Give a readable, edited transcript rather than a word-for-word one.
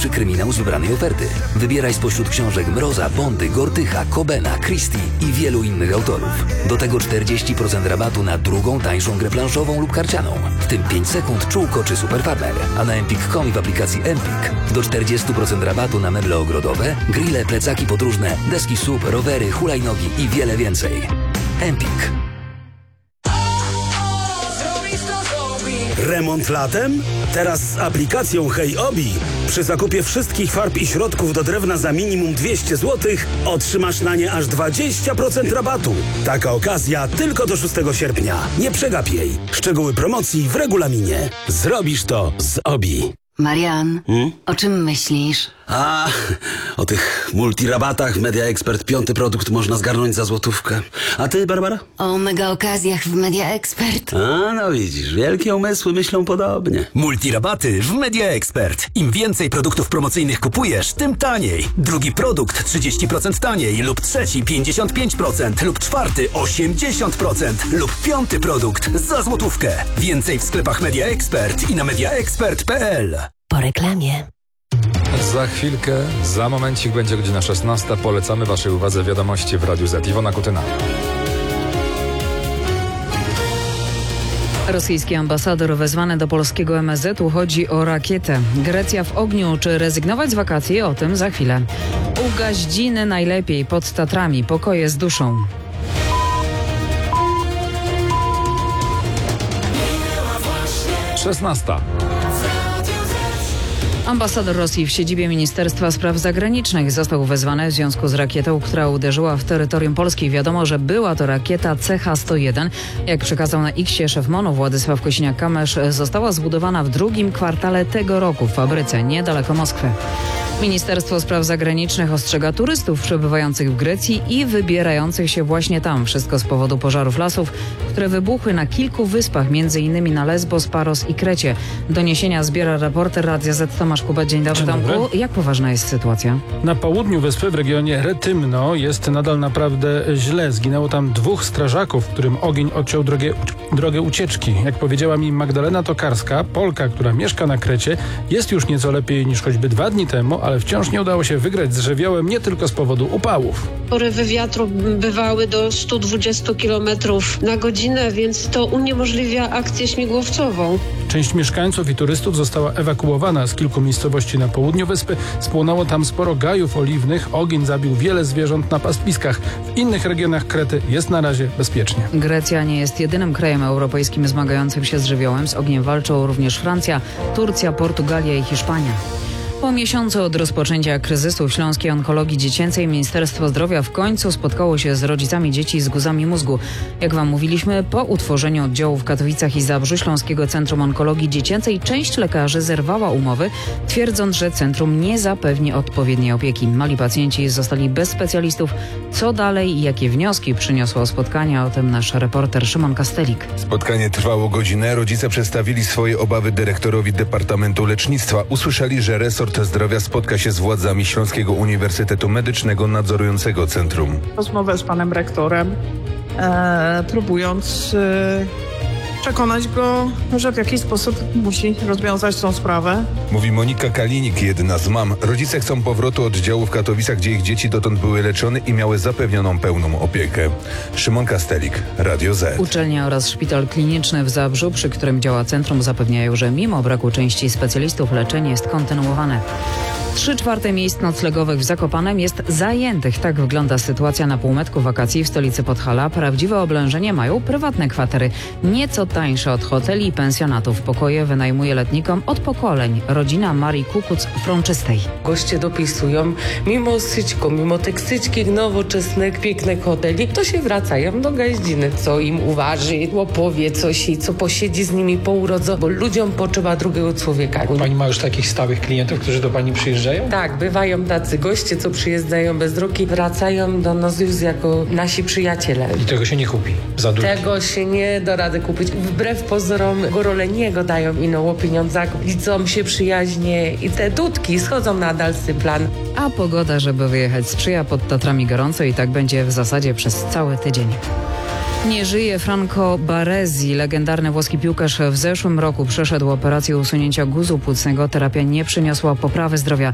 najlepszy kryminał z wybranej oferty. Wybieraj spośród książek Mroza, Bondy, Gortycha, Cobena, Christie i wielu innych autorów. Do tego 40% rabatu na drugą, tańszą grę planszową lub karcianą. W tym 5 sekund, czółko czy Superfarmer. A na empik.com i w aplikacji Empik do 40% rabatu na meble ogrodowe, grille, plecaki podróżne, deski SUP, rowery, hulajnogi i wiele więcej. Empik. Remont latem? Teraz z aplikacją Hej Obi przy zakupie wszystkich farb i środków do drewna za minimum 200 zł otrzymasz na nie aż 20% rabatu. Taka okazja tylko do 6 sierpnia. Nie przegap jej. Szczegóły promocji w regulaminie. Zrobisz to z Obi. Marian, o czym myślisz? O tych multirabatach w Media Expert 5. produkt można zgarnąć za złotówkę. A ty, Barbara? O mega okazjach w Media Expert. No widzisz, wielkie umysły myślą podobnie. Multirabaty w Media Expert. Im więcej produktów promocyjnych kupujesz, tym taniej. Drugi produkt 30% taniej lub trzeci 55% lub czwarty 80% lub 5. produkt za złotówkę. Więcej w sklepach Media Expert i na mediaexpert.pl. Po reklamie. Za chwilkę, za momencik będzie godzina 16. Polecamy Waszej uwadze wiadomości w Radiu Z. Iwona Kutyna. Rosyjski ambasador wezwany do polskiego MSZ-u chodzi o rakietę. Grecja w ogniu. Czy rezygnować z wakacji? O tym za chwilę. U Gaździny najlepiej pod Tatrami. Pokoje z duszą. Szesnasta. Ambasador Rosji w siedzibie Ministerstwa Spraw Zagranicznych został wezwany w związku z rakietą, która uderzyła w terytorium Polski. Wiadomo, że była to rakieta CH-101. Jak przekazał na X-ie szef MON-u Władysław Kosiniak-Kamysz, została zbudowana w drugim kwartale tego roku w fabryce niedaleko Moskwy. Ministerstwo Spraw Zagranicznych ostrzega turystów przebywających w Grecji i wybierających się właśnie tam. Wszystko z powodu pożarów lasów, które wybuchły na kilku wyspach, m.in. na Lesbos, Paros i Krecie. Doniesienia zbiera reporter Radia Z Tomasz Kuba. Dzień dobry, Tomku. Jak poważna jest sytuacja? Na południu wyspy, w regionie Retymno, jest nadal naprawdę źle. Zginęło tam 2 strażaków, którym ogień odciął drogę ucieczki. Jak powiedziała mi Magdalena Tokarska, Polka, która mieszka na Krecie, jest już nieco lepiej niż choćby 2 dni temu, ale wciąż nie udało się wygrać z żywiołem nie tylko z powodu upałów. Porywy wiatru bywały do 120 km na godzinę, więc to uniemożliwia akcję śmigłowcową. Część mieszkańców i turystów została ewakuowana z kilku miejscowości na południu wyspy. Spłonęło tam sporo gajów oliwnych. Ogień zabił wiele zwierząt na pastwiskach. W innych regionach Krety jest na razie bezpiecznie. Grecja nie jest jedynym krajem europejskim zmagającym się z żywiołem. Z ogniem walczą również Francja, Turcja, Portugalia i Hiszpania. Po miesiącu od rozpoczęcia kryzysu w Śląskiej Onkologii Dziecięcej Ministerstwo Zdrowia w końcu spotkało się z rodzicami dzieci z guzami mózgu. Jak Wam mówiliśmy, po utworzeniu oddziału w Katowicach i Zabrzu Śląskiego Centrum Onkologii Dziecięcej część lekarzy zerwała umowy, twierdząc, że centrum nie zapewni odpowiedniej opieki. Mali pacjenci zostali bez specjalistów. Co dalej i jakie wnioski przyniosło spotkanie? O tym nasz reporter Szymon Kastelik. Spotkanie trwało godzinę. Rodzice przedstawili swoje obawy dyrektorowi Departamentu Lecznictwa. Usłyszeli, że resort zdrowia spotka się z władzami Śląskiego Uniwersytetu Medycznego nadzorującego centrum. Rozmowę z panem rektorem, próbując przekonać go, że w jakiś sposób musi rozwiązać tą sprawę. Mówi Monika Kalinik, jedna z mam. Rodzice chcą powrotu oddziału w Katowicach, gdzie ich dzieci dotąd były leczone i miały zapewnioną pełną opiekę. Szymon Kastelik, Radio Z. Uczelnia oraz szpital kliniczny w Zabrzu, przy którym działa centrum, zapewniają, że mimo braku części specjalistów leczenie jest kontynuowane. 3/4 miejsc noclegowych w Zakopanem jest zajętych. Tak wygląda sytuacja na półmetku wakacji w stolicy Podhala. Prawdziwe oblężenie mają prywatne kwatery, nieco tańsze od hoteli i pensjonatów. Pokoje wynajmuje letnikom od pokoleń rodzina Marii Kukuc-Frączystej. Goście dopisują, mimo syćko, mimo tych syćkich nowoczesnych, pięknych hoteli, to się wracają do Gaździny, co im uważy, opowie coś i co posiedzi z nimi po urodze, bo ludziom potrzeba drugiego człowieka. Pani ma już takich stałych klientów, którzy do pani przyjeżdżają? Tak, bywają tacy goście, co przyjeżdżają bez drogi, wracają do nas już jako nasi przyjaciele. I tego się nie kupi za dużo? Tego się nie da rady kupić. Wbrew pozorom górole nie dają ino o pieniądzach, liczą się przyjaźnie i te dudki schodzą na dalszy plan. A pogoda, żeby wyjechać, sprzyja. Pod Tatrami gorąco i tak będzie w zasadzie przez cały tydzień. Nie żyje Franco Baresi. Legendarny włoski piłkarz w zeszłym roku przeszedł operację usunięcia guzu płucnego. Terapia nie przyniosła poprawy zdrowia.